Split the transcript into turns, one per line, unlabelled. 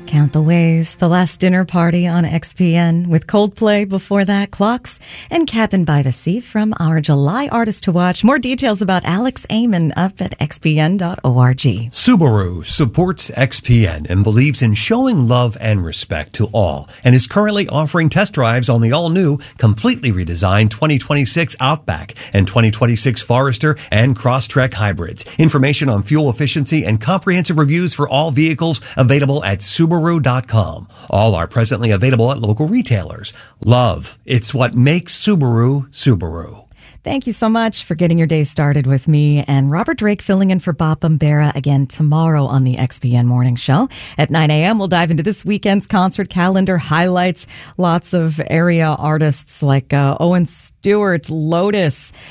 Count the Ways, The Last Dinner Party on XPN with Coldplay before that, Clocks, and Cabin by the Sea from our July Artist to Watch. More details about Alex Amon up at xpn.org.
Subaru supports XPN and believes in showing love and respect to all and is currently offering test drives on the all-new, completely redesigned 2026 Outback and 2026 Forester and Crosstrek hybrids. Information on fuel efficiency and comprehensive reviews for all vehicles available at Subaru.com. All are presently available at local retailers. Love, it's what makes Subaru, Subaru.
Thank you so much for getting your day started with me and Robert Drake filling in for Bob Bombera again tomorrow on the XPN Morning Show. At 9 a.m., we'll dive into this weekend's concert calendar highlights. Lots of area artists like Owen Stewart, Lotus,